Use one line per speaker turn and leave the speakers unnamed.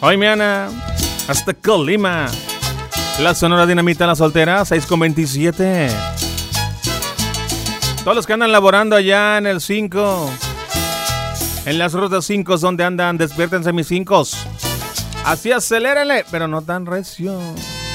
Hoy mañana hasta Colima. La Sonora Dinamita, la soltera, 6:27. Todos los que andan laborando allá en el 5, en las rutas 5 donde andan, despiértense mis 5. Así acelérenle, pero no tan recio.